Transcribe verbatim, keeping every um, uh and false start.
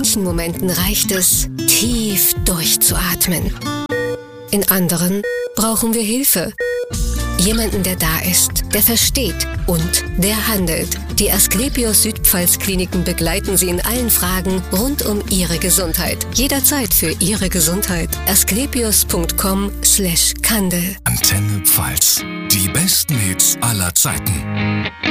manchen Momenten reicht es, tief durchzuatmen. In anderen brauchen wir Hilfe. Jemanden, der da ist, der versteht und der handelt. Die Asklepios Südpfalz-Kliniken begleiten Sie in allen Fragen rund um Ihre Gesundheit. Jederzeit für Ihre Gesundheit. asklepios punkt com slash Kandel. Antenne Pfalz. Die besten Hits aller Zeiten.